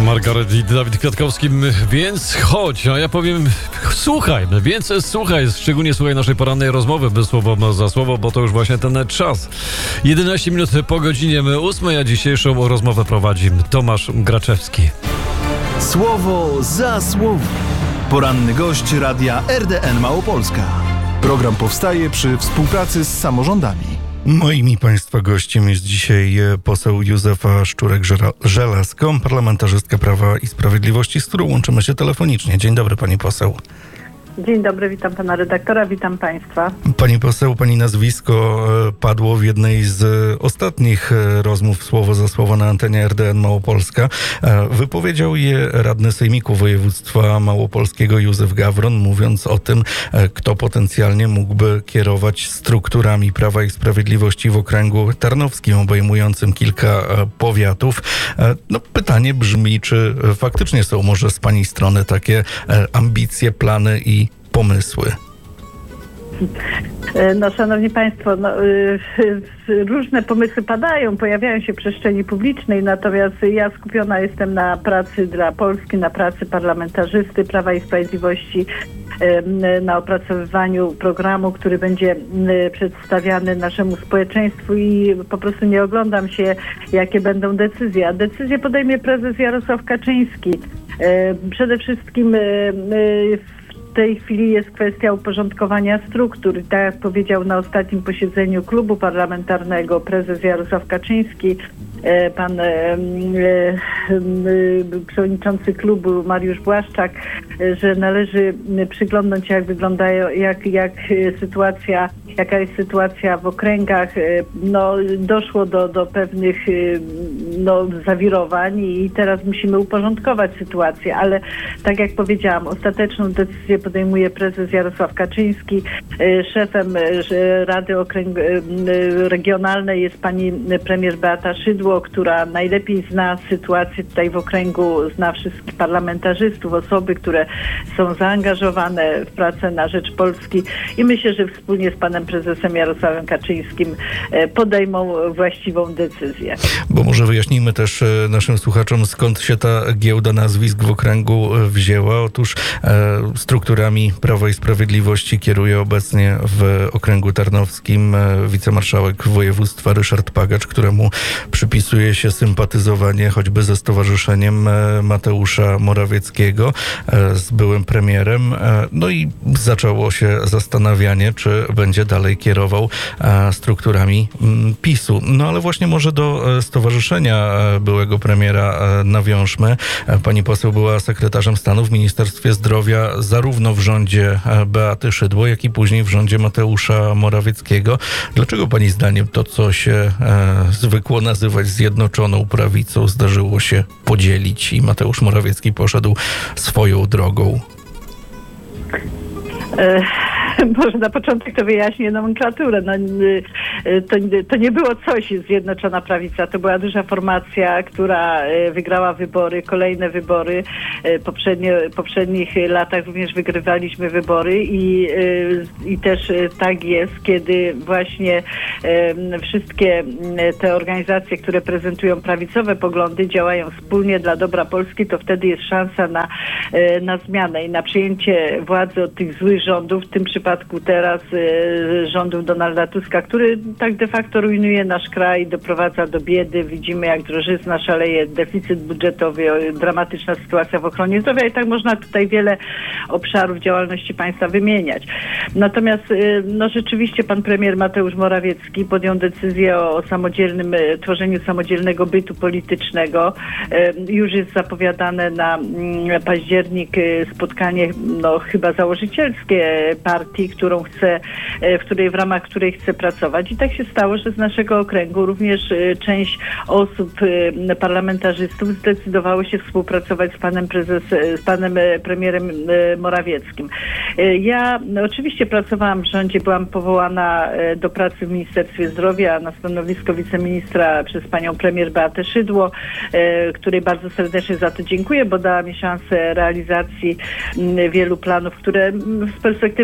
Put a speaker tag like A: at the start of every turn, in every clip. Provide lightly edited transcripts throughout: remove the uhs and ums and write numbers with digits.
A: Margaret i Dawid Kwiatkowski, więc chodź, a ja powiem słuchaj, więc słuchaj, szczególnie słuchaj naszej porannej rozmowy, bez słowo za słowo, bo to już właśnie ten czas. 11 minut po godzinie 8, a dzisiejszą rozmowę prowadzi Tomasz Graczewski.
B: Słowo za słowo. Poranny gość radia RDN Małopolska. Program powstaje przy współpracy z samorządami.
C: Moim i Państwa gościem jest dzisiaj poseł Józefa Szczurek-Żelazko, parlamentarzystka Prawa i Sprawiedliwości, z którą łączymy się telefonicznie. Dzień dobry, pani poseł.
D: Dzień dobry, witam pana redaktora, witam państwa.
C: Pani poseł, pani nazwisko padło w jednej z ostatnich rozmów słowo za słowo na antenie RDN Małopolska. Wypowiedział je radny Sejmiku Województwa Małopolskiego Józef Gawron, mówiąc o tym, kto potencjalnie mógłby kierować strukturami Prawa i Sprawiedliwości w okręgu tarnowskim, obejmującym kilka powiatów. No, pytanie brzmi, czy faktycznie są może z pani strony takie ambicje, plany i pomysły?
D: No, szanowni państwo, różne pomysły padają, pojawiają się w przestrzeni publicznej, natomiast ja skupiona jestem na pracy dla Polski, na pracy parlamentarzysty Prawa i Sprawiedliwości, na opracowywaniu programu, który będzie przedstawiany naszemu społeczeństwu i po prostu nie oglądam się, jakie będą decyzje. A decyzję podejmie prezes Jarosław Kaczyński. Przede wszystkim w tej chwili jest kwestia uporządkowania struktur. Tak jak powiedział na ostatnim posiedzeniu klubu parlamentarnego prezes Jarosław Kaczyński, pan przewodniczący klubu Mariusz Błaszczak, że należy przyglądnąć, jak wyglądają, jaka jest sytuacja w okręgach. No, doszło do pewnych zawirowań i teraz musimy uporządkować sytuację, ale tak jak powiedziałam, ostateczną decyzję podejmuje prezes Jarosław Kaczyński. Szefem Rady Regionalnej jest pani premier Beata Szydło, która najlepiej zna sytuację tutaj w okręgu, zna wszystkich parlamentarzystów, osoby, które są zaangażowane w pracę na rzecz Polski i myślę, że wspólnie z panem prezesem Jarosławem Kaczyńskim podejmą właściwą decyzję.
C: Bo może wyjaśnijmy też naszym słuchaczom, skąd się ta giełda nazwisk w okręgu wzięła. Otóż strukturami Prawa i Sprawiedliwości kieruje obecnie w okręgu tarnowskim wicemarszałek województwa Ryszard Pagacz, któremu przypisuje się sympatyzowanie choćby ze Stowarzyszeniem Mateusza Morawieckiego, z byłym premierem. No i zaczęło się zastanawianie, czy będzie dalej kierował strukturami PiS-u. No ale właśnie może do Stowarzyszenia byłego premiera nawiążmy. Pani poseł była sekretarzem stanu w Ministerstwie Zdrowia zarówno w rządzie Beaty Szydło, jak i później w rządzie Mateusza Morawieckiego. Dlaczego pani zdaniem to, co się zwykło nazywać Zjednoczoną Prawicą, zdarzyło się podzielić i Mateusz Morawiecki poszedł swoją drogą?
D: Może na początek to wyjaśnię nomenklaturę. To nie było coś Zjednoczona Prawica. To była duża formacja, która wygrała wybory, kolejne wybory. W poprzednich latach również wygrywaliśmy wybory i też tak jest, kiedy właśnie wszystkie te organizacje, które prezentują prawicowe poglądy, działają wspólnie dla dobra Polski, to wtedy jest szansa na zmianę i na przyjęcie władzy od tych złych rządów, w tym przypadku teraz rządów Donalda Tuska, który tak de facto rujnuje nasz kraj, doprowadza do biedy. Widzimy, jak drożyzna szaleje, deficyt budżetowy, dramatyczna sytuacja w ochronie zdrowia i tak można tutaj wiele obszarów działalności państwa wymieniać. Natomiast rzeczywiście pan premier Mateusz Morawiecki podjął decyzję o tworzeniu samodzielnego bytu politycznego. Już jest zapowiadane na październik spotkanie chyba założycielskie partii, w ramach której chce pracować. I tak się stało, że z naszego okręgu również część osób, parlamentarzystów zdecydowało się współpracować z panem premierem Morawieckim. Ja oczywiście pracowałam w rządzie, byłam powołana do pracy w Ministerstwie Zdrowia na stanowisko wiceministra przez panią premier Beatę Szydło, której bardzo serdecznie za to dziękuję, bo dała mi szansę realizacji wielu planów, które z perspektywy pracy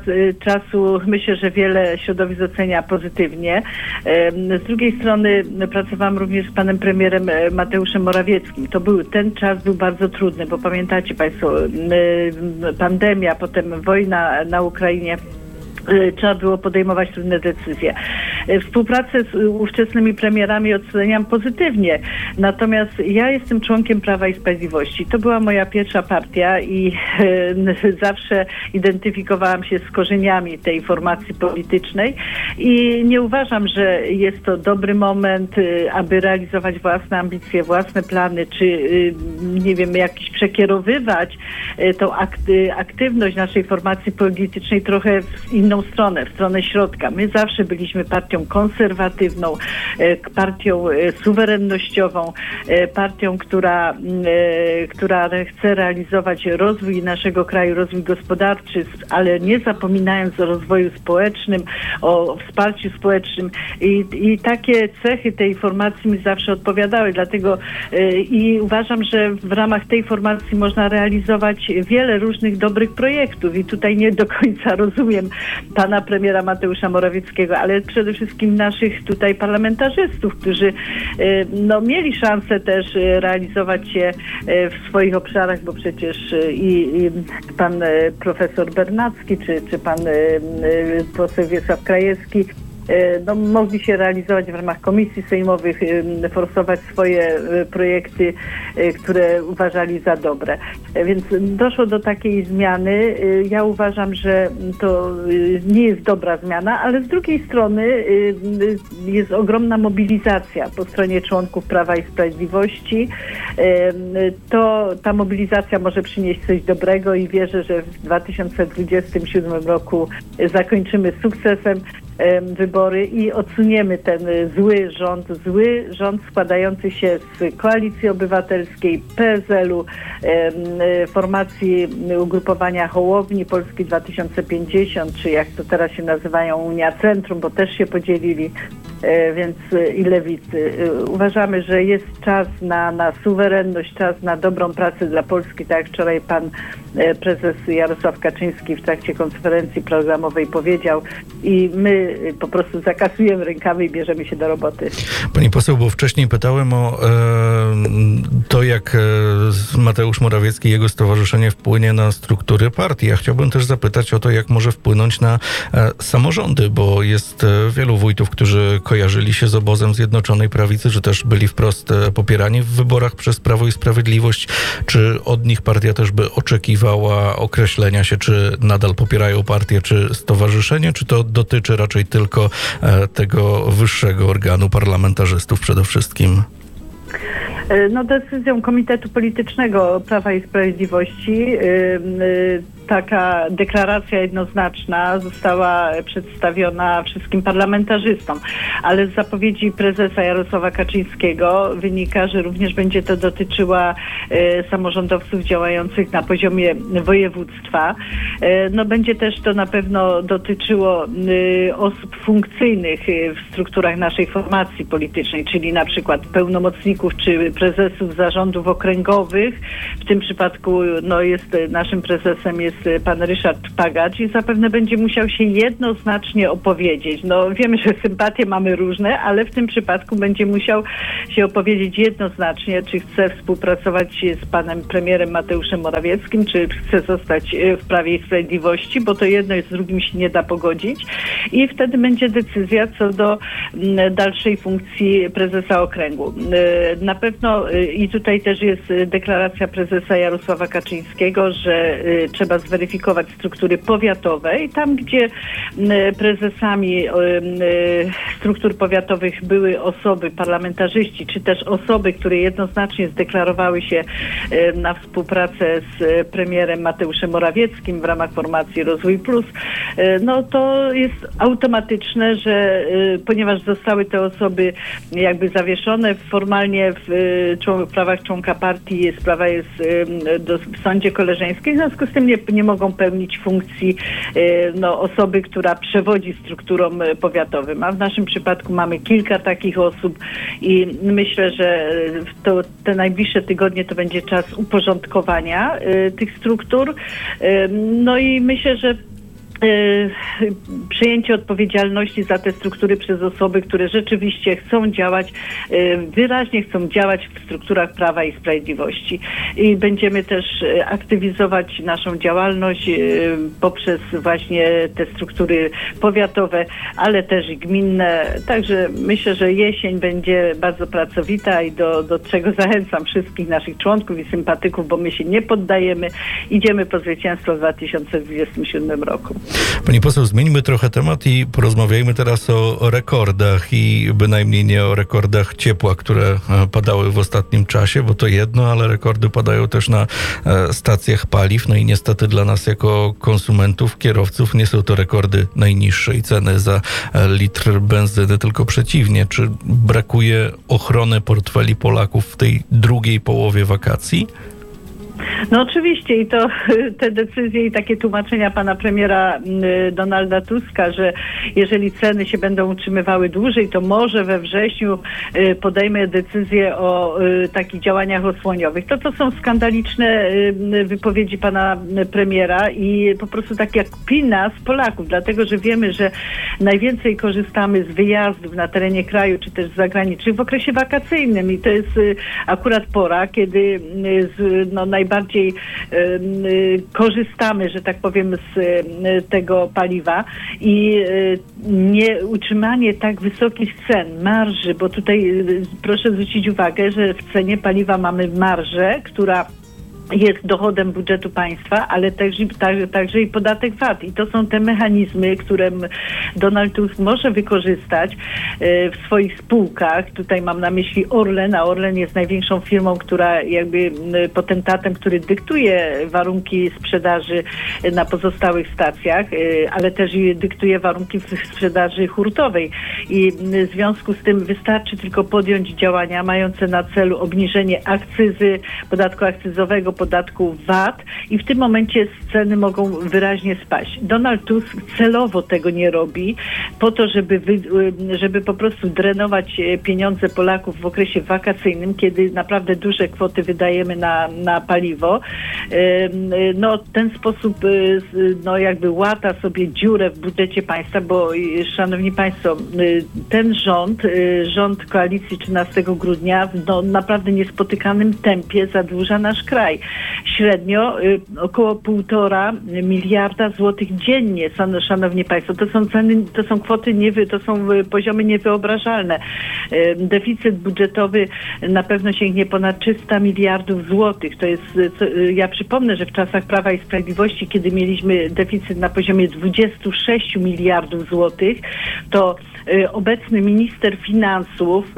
D: czasu myślę, że wiele środowisk ocenia pozytywnie. Z drugiej strony pracowałam również z panem premierem Mateuszem Morawieckim. Ten czas był bardzo trudny, bo pamiętacie państwo, pandemia, potem wojna na Ukrainie. Trzeba było podejmować trudne decyzje. Współpracę z ówczesnymi premierami oceniam pozytywnie. Natomiast ja jestem członkiem Prawa i Sprawiedliwości. To była moja pierwsza partia i zawsze identyfikowałam się z korzeniami tej formacji politycznej i nie uważam, że jest to dobry moment, aby realizować własne ambicje, własne plany, czy nie wiem, przekierowywać tą aktywność naszej formacji politycznej trochę w inną stronę, w stronę środka. My zawsze byliśmy partią konserwatywną, partią suwerennościową, partią, która chce realizować rozwój naszego kraju, rozwój gospodarczy, ale nie zapominając o rozwoju społecznym, o wsparciu społecznym. I takie cechy tej formacji mi zawsze odpowiadały. Dlatego i uważam, że w ramach tej formacji można realizować wiele różnych dobrych projektów. I tutaj nie do końca rozumiem pana premiera Mateusza Morawieckiego, ale przede wszystkim naszych tutaj parlamentarzystów, którzy mieli szansę też realizować się w swoich obszarach, bo przecież i pan profesor Bernacki, czy pan poseł Wiesław Krajewski mogli się realizować w ramach komisji sejmowych, forsować swoje projekty, które uważali za dobre. Więc doszło do takiej zmiany. Ja uważam, że to nie jest dobra zmiana, ale z drugiej strony jest ogromna mobilizacja po stronie członków Prawa i Sprawiedliwości. Ta mobilizacja może przynieść coś dobrego i wierzę, że w 2027 roku zakończymy sukcesem wybory i odsuniemy ten zły rząd składający się z Koalicji Obywatelskiej, PSL-u, formacji ugrupowania Hołowni Polski 2050, czy jak to teraz się nazywają Unia Centrum, bo też się podzielili, więc i Lewicy. Uważamy, że jest czas na suwerenność, czas na dobrą pracę dla Polski, tak jak wczoraj pan prezes Jarosław Kaczyński w trakcie konferencji programowej powiedział i my po prostu zakasujemy rękawy i bierzemy się do roboty.
C: Pani poseł, bo wcześniej pytałem o to, jak Mateusz Morawiecki i jego stowarzyszenie wpłynie na struktury partii. Ja chciałbym też zapytać o to, jak może wpłynąć na samorządy, bo jest wielu wójtów, którzy kojarzyli się z obozem Zjednoczonej Prawicy, czy też byli wprost popierani w wyborach przez Prawo i Sprawiedliwość. Czy od nich partia też by oczekiwała określenia się, czy nadal popierają partię, czy stowarzyszenie, czy to dotyczy raczej tylko tego wyższego organu parlamentarzystów przede wszystkim?
D: Decyzją Komitetu Politycznego Prawa i Sprawiedliwości taka deklaracja jednoznaczna została przedstawiona wszystkim parlamentarzystom, ale z zapowiedzi prezesa Jarosława Kaczyńskiego wynika, że również będzie to dotyczyła samorządowców działających na poziomie województwa. Będzie też to na pewno dotyczyło osób funkcyjnych w strukturach naszej formacji politycznej, czyli na przykład pełnomocników czy prezesów zarządów okręgowych. W tym przypadku naszym prezesem jest pan Ryszard Pagacz i zapewne będzie musiał się jednoznacznie opowiedzieć. Wiemy, że sympatie mamy różne, ale w tym przypadku będzie musiał się opowiedzieć jednoznacznie, czy chce współpracować z panem premierem Mateuszem Morawieckim, czy chce zostać w Prawie i Sprawiedliwości, bo to jedno z drugim się nie da pogodzić. I wtedy będzie decyzja co do dalszej funkcji prezesa okręgu. Na pewno i tutaj też jest deklaracja prezesa Jarosława Kaczyńskiego, że trzeba zweryfikować struktury powiatowe i tam, gdzie prezesami struktur powiatowych były osoby, parlamentarzyści, czy też osoby, które jednoznacznie zdeklarowały się na współpracę z premierem Mateuszem Morawieckim w ramach formacji Rozwój Plus, to jest automatyczne, że ponieważ zostały te osoby jakby zawieszone formalnie w prawach członka partii, sprawa jest w sądzie koleżeńskim, w związku z tym nie mogą pełnić funkcji osoby, która przewodzi strukturom powiatowym. A w naszym przypadku mamy kilka takich osób i myślę, że te najbliższe tygodnie to będzie czas uporządkowania tych struktur. I myślę, że przyjęcie odpowiedzialności za te struktury przez osoby, które rzeczywiście chcą działać, wyraźnie chcą działać w strukturach Prawa i Sprawiedliwości. I będziemy też aktywizować naszą działalność poprzez właśnie te struktury powiatowe, ale też i gminne. Także myślę, że jesień będzie bardzo pracowita i do czego zachęcam wszystkich naszych członków i sympatyków, bo my się nie poddajemy. Idziemy po zwycięstwo w 2027 roku.
C: Pani poseł, zmieńmy trochę temat i porozmawiajmy teraz o rekordach i bynajmniej nie o rekordach ciepła, które padały w ostatnim czasie, bo to jedno, ale rekordy padają też na stacjach paliw. No i niestety dla nas jako konsumentów, kierowców nie są to rekordy najniższej ceny za litr benzyny, tylko przeciwnie. Czy brakuje ochrony portfeli Polaków w tej drugiej połowie wakacji?
D: No oczywiście i to te decyzje i takie tłumaczenia pana premiera Donalda Tuska, że jeżeli ceny się będą utrzymywały dłużej, to może we wrześniu podejmie decyzję o takich działaniach osłoniowych. To są skandaliczne wypowiedzi pana premiera i po prostu tak jak kpina z Polaków, dlatego że wiemy, że najwięcej korzystamy z wyjazdów na terenie kraju, czy też zagranicznych w okresie wakacyjnym i to jest akurat pora, kiedy najbardziej korzystamy, że tak powiem, z tego paliwa i nie utrzymanie tak wysokich cen, marży, bo tutaj proszę zwrócić uwagę, że w cenie paliwa mamy marżę, która jest dochodem budżetu państwa, ale także i podatek VAT. I to są te mechanizmy, które Donald Tusk może wykorzystać w swoich spółkach. Tutaj mam na myśli Orlen, a Orlen jest największą firmą, która jakby potentatem, który dyktuje warunki sprzedaży na pozostałych stacjach, ale też i dyktuje warunki sprzedaży hurtowej. I w związku z tym wystarczy tylko podjąć działania mające na celu obniżenie akcyzy, podatku akcyzowego, podatku VAT i w tym momencie ceny mogą wyraźnie spaść. Donald Tusk celowo tego nie robi po to, żeby po prostu drenować pieniądze Polaków w okresie wakacyjnym, kiedy naprawdę duże kwoty wydajemy na paliwo. W ten sposób jakby łata sobie dziurę w budżecie państwa, bo szanowni państwo, ten rząd koalicji 13 grudnia w naprawdę niespotykanym tempie zadłuża nasz kraj. Średnio około 1,5 miliarda złotych dziennie, szanowni państwo. To są kwoty, to są poziomy niewyobrażalne. Deficyt budżetowy na pewno sięgnie ponad 300 miliardów złotych. To jest, ja przypomnę, że w czasach Prawa i Sprawiedliwości, kiedy mieliśmy deficyt na poziomie 26 miliardów złotych, to obecny minister finansów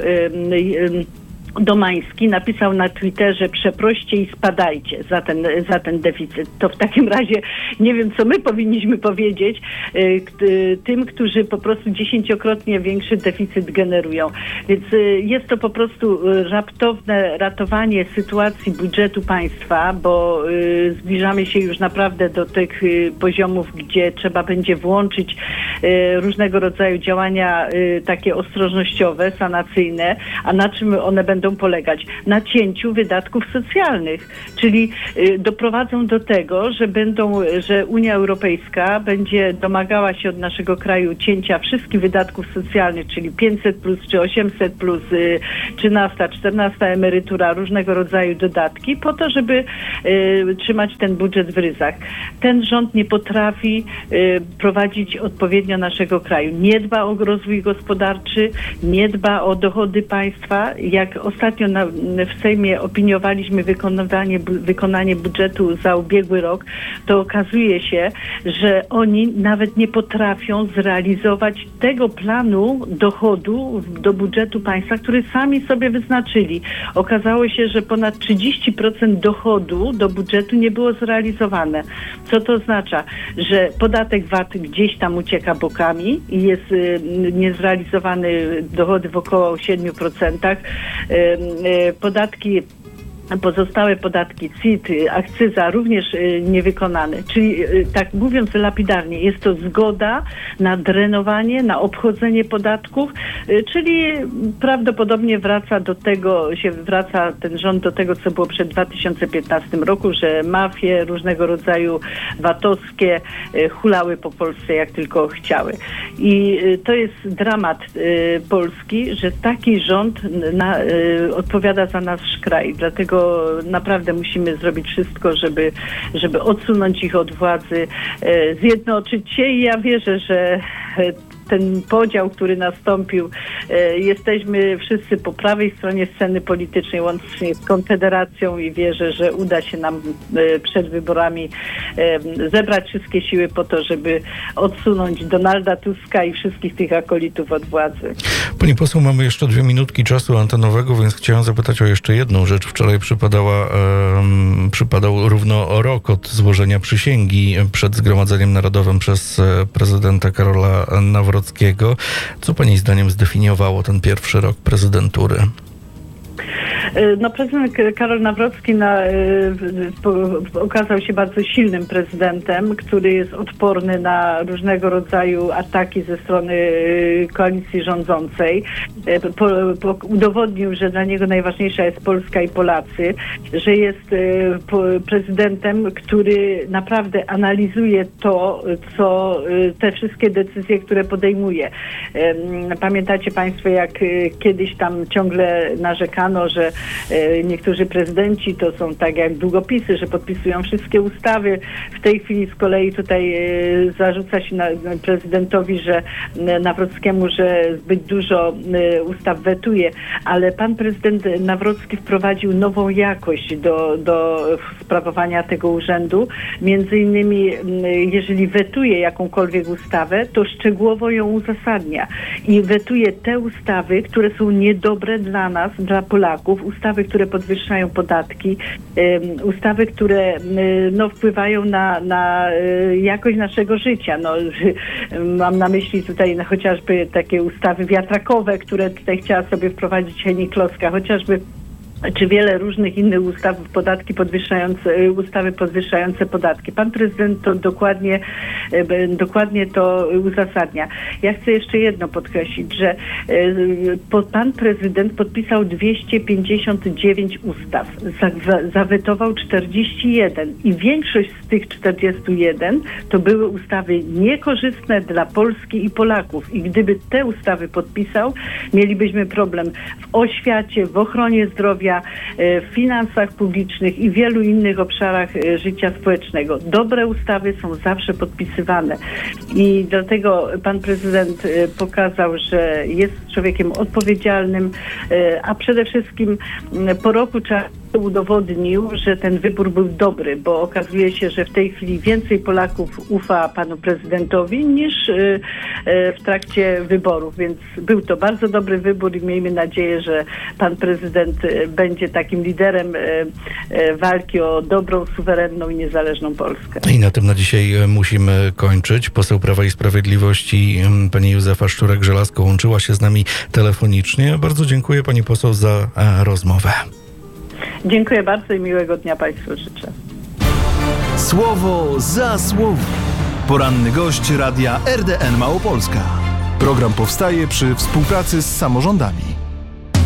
D: Domański napisał na Twitterze: przeproście i spadajcie za ten deficyt. To w takim razie nie wiem, co my powinniśmy powiedzieć tym, którzy po prostu 10-krotnie większy deficyt generują. Więc jest to po prostu raptowne ratowanie sytuacji budżetu państwa, bo zbliżamy się już naprawdę do tych poziomów, gdzie trzeba będzie włączyć różnego rodzaju działania takie ostrożnościowe, sanacyjne, a na czym one będą polegać? Na cięciu wydatków socjalnych, czyli doprowadzą do tego, że Unia Europejska będzie domagała się od naszego kraju cięcia wszystkich wydatków socjalnych, czyli 500+, czy 800+, 13, 14 emerytura, różnego rodzaju dodatki, po to, żeby trzymać ten budżet w ryzach. Ten rząd nie potrafi prowadzić odpowiednio naszego kraju. Nie dba o rozwój gospodarczy, nie dba o dochody państwa. Jak ostatnio w Sejmie opiniowaliśmy wykonanie budżetu za ubiegły rok, to okazuje się, że oni nawet nie potrafią zrealizować tego planu dochodu do budżetu państwa, który sami sobie wyznaczyli. Okazało się, że ponad 30% dochodu do budżetu nie było zrealizowane. Co to oznacza? Że podatek VAT gdzieś tam ucieka bokami i jest niezrealizowany dochody w około 7%. Podatki pozostałe podatki, CIT, akcyza również niewykonane. Czyli tak mówiąc lapidarnie, jest to zgoda na drenowanie, na obchodzenie podatków, czyli prawdopodobnie wraca ten rząd do tego, co było przed 2015 roku, że mafie różnego rodzaju VAT-owskie hulały po Polsce jak tylko chciały. I to jest dramat Polski, że taki rząd odpowiada za nasz kraj. Dlatego naprawdę musimy zrobić wszystko, żeby odsunąć ich od władzy, zjednoczyć się i ja wierzę, że ten podział, który nastąpił, jesteśmy wszyscy po prawej stronie sceny politycznej, łącznie z Konfederacją i wierzę, że uda się nam przed wyborami zebrać wszystkie siły po to, żeby odsunąć Donalda Tuska i wszystkich tych akolitów od władzy.
C: Pani poseł, mamy jeszcze 2 minutki czasu antenowego, więc chciałem zapytać o jeszcze jedną rzecz. Wczoraj przypadał równo rok od złożenia przysięgi przed Zgromadzeniem Narodowym przez prezydenta Karola Nawrockiego. Co pani zdaniem zdefiniowało ten pierwszy rok prezydentury?
D: No, prezydent Karol Nawrocki okazał się bardzo silnym prezydentem, który jest odporny na różnego rodzaju ataki ze strony koalicji rządzącej. Udowodnił, że dla niego najważniejsza jest Polska i Polacy, że jest prezydentem, który naprawdę analizuje to, co te wszystkie decyzje, które podejmuje. Pamiętacie państwo, jak kiedyś tam ciągle narzekano, że niektórzy prezydenci to są tak jak długopisy, że podpisują wszystkie ustawy. W tej chwili z kolei tutaj zarzuca się prezydentowi, Nawrockiemu, że zbyt dużo ustaw wetuje, ale pan prezydent Nawrocki wprowadził nową jakość do sprawowania tego urzędu. Między innymi, jeżeli wetuje jakąkolwiek ustawę, to szczegółowo ją uzasadnia i wetuje te ustawy, które są niedobre dla nas, dla Polaków, ustawy, które podwyższają podatki, ustawy, które wpływają na jakość naszego życia. Mam na myśli tutaj chociażby takie ustawy wiatrakowe, które tutaj chciała sobie wprowadzić Heni Kloska, chociażby czy wiele różnych innych ustaw, ustawy podwyższające podatki. Pan prezydent to dokładnie to uzasadnia. Ja chcę jeszcze jedno podkreślić, że pan prezydent podpisał 259 ustaw, zawetował 41 i większość z tych 41 to były ustawy niekorzystne dla Polski i Polaków. I gdyby te ustawy podpisał, mielibyśmy problem w oświacie, w ochronie zdrowia, w finansach publicznych i wielu innych obszarach życia społecznego. Dobre ustawy są zawsze podpisywane i dlatego pan prezydent pokazał, że jest człowiekiem odpowiedzialnym, a przede wszystkim po roku czasu udowodnił, że ten wybór był dobry, bo okazuje się, że w tej chwili więcej Polaków ufa panu prezydentowi niż w trakcie wyborów, więc był to bardzo dobry wybór i miejmy nadzieję, że pan prezydent będzie takim liderem walki o dobrą, suwerenną i niezależną Polskę.
C: I na tym na dzisiaj musimy kończyć. Poseł Prawa i Sprawiedliwości pani Józefa Szczurek-Żelazko łączyła się z nami telefonicznie. Bardzo dziękuję pani poseł za rozmowę.
D: Dziękuję bardzo i miłego dnia państwu życzę.
B: Słowo za słowo. Poranny gość Radia RDN Małopolska. Program powstaje przy współpracy z samorządami.